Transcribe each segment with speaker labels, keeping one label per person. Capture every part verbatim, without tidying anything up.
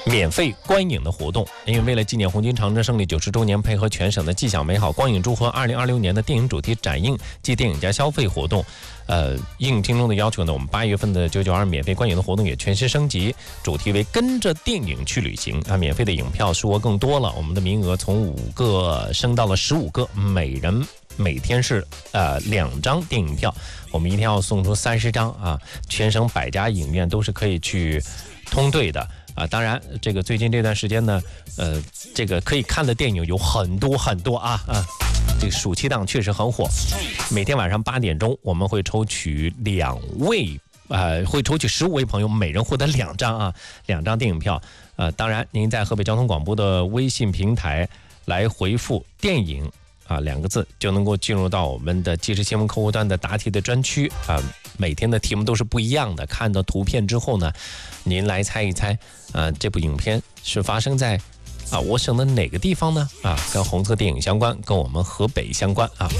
Speaker 1: 免费观影的活动。因为为了纪念红军长征胜利九十周年，配合全省的纪享美好，光影祝贺二零二六年的电影主题展映暨电影加消费活动，呃，应听众的要求呢，我们八月份的九九二免费观影的活动也全新升级，主题为跟着电影去旅行啊！免费的影票数额更多了，我们的名额从五个升到了十五个，每人每天是呃两张电影票，我们一天要送出三十张啊！全省百家影院都是可以去通兑的。啊，当然，这个最近这段时间呢，呃，这个可以看的电影有很多很多啊啊，这个暑期档确实很火。每天晚上八点钟，我们会抽取两位，呃，会抽取十五位朋友，每人获得两张啊，两张电影票。呃，当然，您在河北交通广播的微信平台来回复“电影”啊两个字，就能够进入到我们的即时新闻客户端的答题的专区啊。每天的题目都是不一样的，看到图片之后呢，您来猜一猜，呃，这部影片是发生在啊我省的哪个地方呢？啊，跟红色电影相关，跟我们河北相关啊。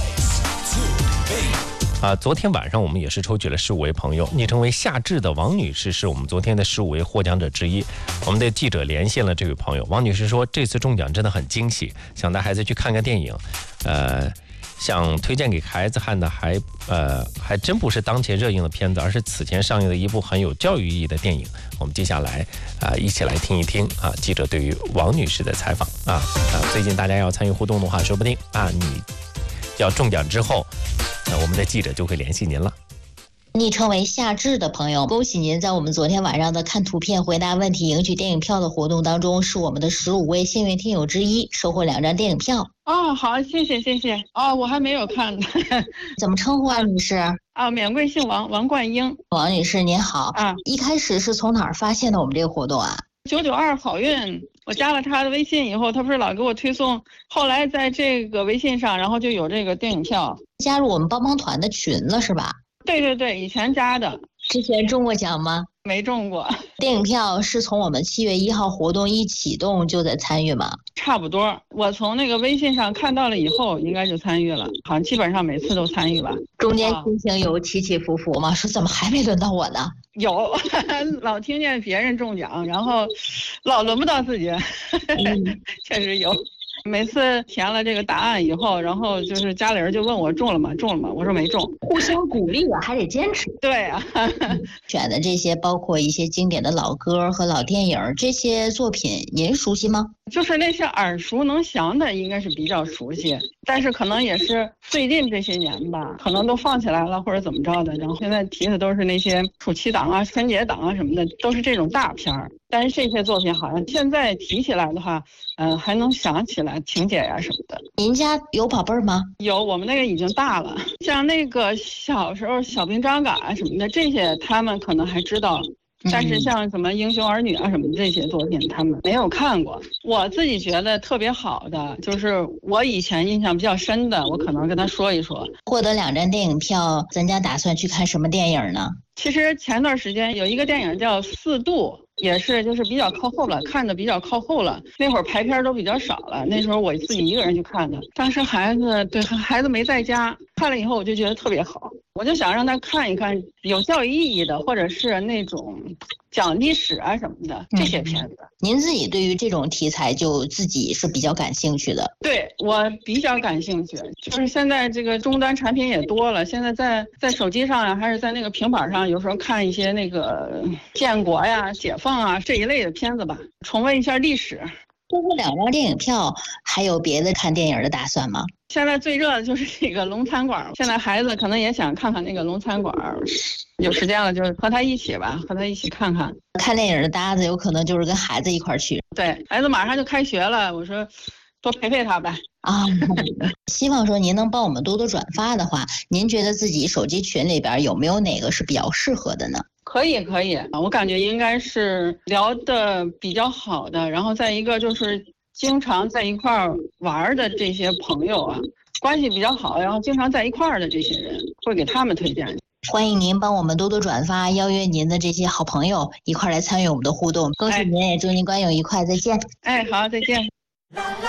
Speaker 1: 啊，昨天晚上我们也是抽取了十五位朋友，昵称为夏至的王女士是我们昨天的十五位获奖者之一。我们的记者连线了这位朋友，王女士说这次中奖真的很惊喜，想带孩子去看看电影，呃。想推荐给孩子看的还呃还真不是当前热映的片子，而是此前上映的一部很有教育意义的电影。我们接下来啊、呃、一起来听一听啊记者对于王女士的采访啊啊最近大家要参与互动的话，说不定啊你要中奖之后，那、呃、我们的记者就会联系您了。
Speaker 2: 昵称为夏至的朋友，恭喜您在我们昨天晚上的看图片回答问题赢取电影票的活动当中，是我们的十五位幸运听友之一，收获两张电影票。
Speaker 3: 哦，好，谢谢谢谢。哦，我还没有看呢。
Speaker 2: 怎么称呼啊，女士？
Speaker 3: 啊，免贵姓王，王冠英。
Speaker 2: 王女士您好。
Speaker 3: 啊，
Speaker 2: 一开始是从哪儿发现的我们这个活动啊？
Speaker 3: 九九二好运，我加了他的微信以后，他不是老给我推送，后来在这个微信上，然后就有这个电影票。
Speaker 2: 加入我们帮帮团的群了是吧？
Speaker 3: 对对对，以前加的。
Speaker 2: 之前中过奖吗？
Speaker 3: 没中过。
Speaker 2: 电影票是从我们七月一号活动一启动就在参与吗？
Speaker 3: 差不多，我从那个微信上看到了以后，应该就参与了，好像基本上每次都参与吧。
Speaker 2: 中间心情有起起伏伏吗？说怎么还没轮到我呢？
Speaker 3: 有，老听见别人中奖，然后老轮不到自己，嗯、确实有。每次填了这个答案以后，然后就是家里人就问我中了吗？中了吗？我说没中。
Speaker 2: 互相鼓励啊，还得坚持。
Speaker 3: 对啊，
Speaker 2: 选的这些包括一些经典的老歌和老电影，这些作品您熟悉吗？
Speaker 3: 就是那些耳熟能详的，应该是比较熟悉，但是可能也是最近这些年吧，可能都放起来了或者怎么着的。然后现在提的都是那些暑期档啊、春节档啊什么的，都是这种大片儿。但是这些作品好像现在提起来的话，嗯、呃，还能想起来情节呀、啊、什么的。
Speaker 2: 您家有宝贝儿吗？
Speaker 3: 有，我们那个已经大了。像那个小时候小兵张嘎啊什么的，这些他们可能还知道。但是像什么英雄儿女啊什么的这些作品他们没有看过。我自己觉得特别好的就是我以前印象比较深的，我可能跟他说一说。
Speaker 2: 获得两张电影票，咱家打算去看什么电影呢？
Speaker 3: 其实前段时间有一个电影叫四度，也是就是比较靠后了，看的比较靠后了，那会儿排片都比较少了，那时候我自己一个人去看的，当时孩子对孩子没在家，看了以后我就觉得特别好，我就想让他看一看有教育意义的，或者是那种讲历史啊什么的这些片子。
Speaker 2: 嗯、您自己对于这种题材就自己是比较感兴趣的？
Speaker 3: 对，我比较感兴趣，就是现在这个终端产品也多了，现在在在手机上呀、啊，还是在那个平板上，有时候看一些那个建国呀、解放啊这一类的片子吧，重温一下历史。
Speaker 2: 通过两张电影票，还有别的看电影的打算吗？
Speaker 3: 现在最热的就是这个龙餐馆，现在孩子可能也想看看那个龙餐馆，有时间了就和他一起吧，和他一起看看。
Speaker 2: 看电影的搭子有可能就是跟孩子一块去。
Speaker 3: 对，孩子马上就开学了，我说多陪陪他呗。
Speaker 2: 啊，希望说您能帮我们多多转发的话，您觉得自己手机群里边有没有哪个是比较适合的呢？
Speaker 3: 可以可以，我感觉应该是聊的比较好的，然后再一个就是经常在一块儿玩的这些朋友啊，关系比较好，然后经常在一块儿的这些人，会给他们推荐。
Speaker 2: 欢迎您帮我们多多转发，邀约您的这些好朋友一块来参与我们的互动。恭喜您，也祝您观影愉快，再见。
Speaker 3: 哎，好，再见。